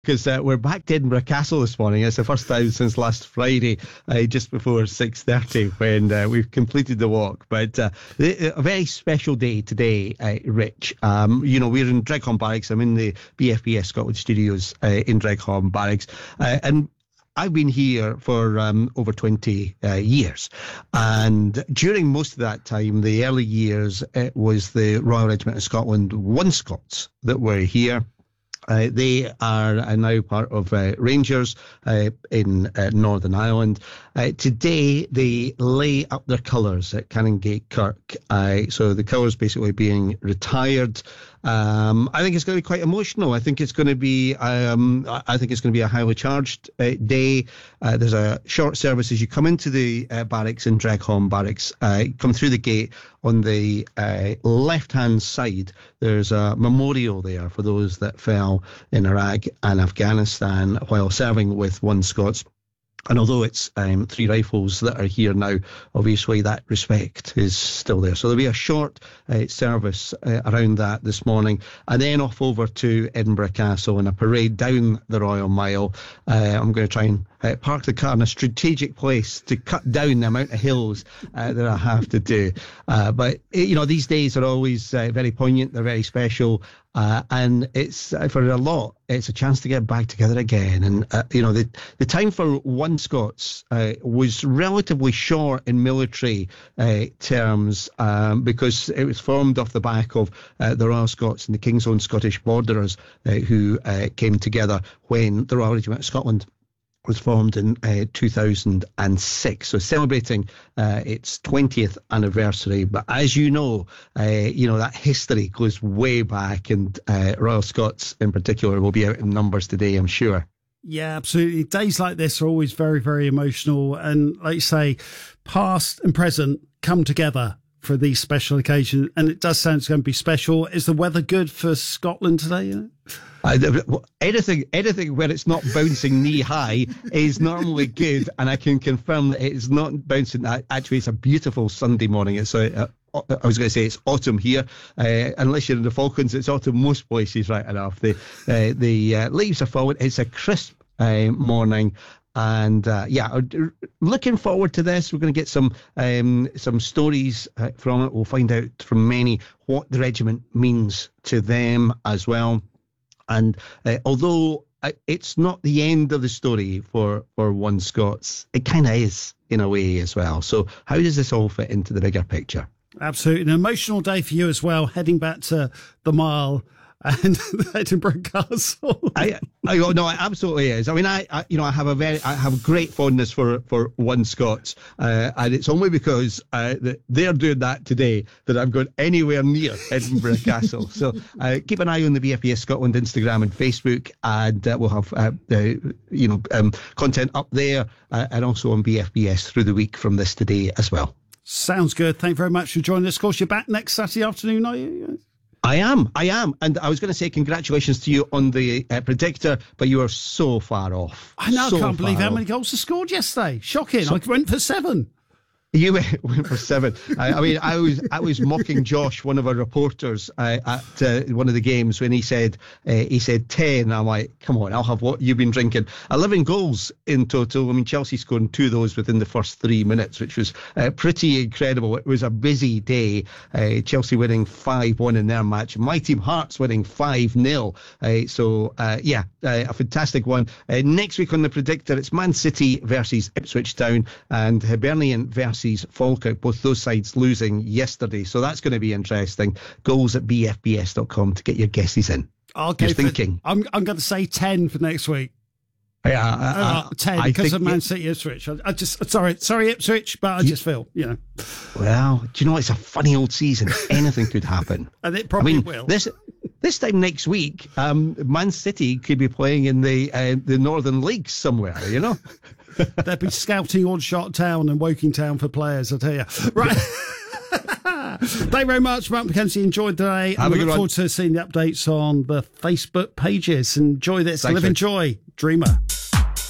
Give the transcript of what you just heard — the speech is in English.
Because we're back to Edinburgh Castle this morning. It's the first time since last Friday, just before 6:30, when we've completed the walk. But a very special day today, Rich. We're in Dreghorn Barracks. I'm in the BFBS Scotland studios in Dreghorn Barracks. And I've been here for over 20 years. And during most of that time, the early years, it was the Royal Regiment of Scotland 1 Scots that were here. They are now part of Rangers in Northern Ireland. Today, they lay up their colours at Canongate Kirk. So the colours basically being retired. I think it's going to be quite emotional. I think it's going to be a highly charged day. There's a short service as you come into the barracks in Dreghorn Barracks. Come through the gate on the left-hand side. There's a memorial there for those that fell in Iraq and Afghanistan while serving with 1 Scots. And although it's 3 rifles that are here now, obviously that respect is still there. So there'll be a short service around that this morning, and then off over to Edinburgh Castle and a parade down the Royal Mile. I'm going to try and park the car in a strategic place to cut down the amount of hills that I have to do. But these days are always very poignant. They're very special. And it's for a lot, it's a chance to get back together again. And, the time for 1 Scots was relatively short in military terms because it was formed off the back of the Royal Scots and the King's Own Scottish Borderers who came together when the Royal Regiment of Scotland was formed in 2006, so celebrating its 20th anniversary. But as you know, that history goes way back, and Royal Scots in particular will be out in numbers today, I'm sure. Yeah, absolutely. Days like this are always very, very emotional, and like you say, past and present come together for these special occasions, and it does sound it's going to be special. Is the weather good for Scotland today? Anything where it's not bouncing knee high is normally good, and I can confirm that it's not bouncing. Actually, it's a beautiful Sunday morning. I was going to say it's autumn here. Unless you're in the Falklands, it's autumn most places, right enough. The leaves are falling. It's a crisp morning. And looking forward to this. We're going to get some stories from it. We'll find out from many what the regiment means to them as well. And although it's not the end of the story for 1 Scots, it kind of is in a way as well. So how does this all fit into the bigger picture? Absolutely. An emotional day for you as well, heading back to the Mile and Edinburgh Castle. It absolutely is. I mean, I have great fondness for 1 Scots, and it's only because they're doing that today that I'm going anywhere near Edinburgh Castle. So keep an eye on the BFBS Scotland Instagram and Facebook, and we'll have content up there and also on BFBS through the week from this today as well. Sounds good. Thank you very much for joining us. Of course, you're back next Saturday afternoon, are you? I am. And I was going to say congratulations to you on the predictor, but you are so far off. I know. I can't believe how many goals I scored yesterday. Shocking. I went for 7. You went for 7. I was mocking Josh, one of our reporters, at one of the games when he said 10. I'm like, come on, I'll have what you've been drinking. 11 goals in total. I mean, Chelsea scoring 2 of those within the first 3 minutes, which was pretty incredible. It was a busy day. Chelsea winning 5-1 in their match. My team Hearts winning 5-0. A fantastic one. Next week on the predictor, it's Man City versus Ipswich Town and Hibernian versus Falkirk, both those sides losing yesterday. So that's going to be interesting. Goals at bfbs.com to get your guesses in. I'm going to say 10 for next week. 10 because of Man City Ipswich. Sorry Ipswich, but I just feel, Well, do you know, it's a funny old season. Anything could happen. And it probably will. This time next week, Man City could be playing in the Northern League somewhere, They'd be scouting Oddshot Town and Woking Town for players, I tell you. Right. Thank you very much, Mark McKenzie. Enjoyed today. I look forward to seeing the updates on the Facebook pages. Enjoy this. Live and enjoy. Dreamer.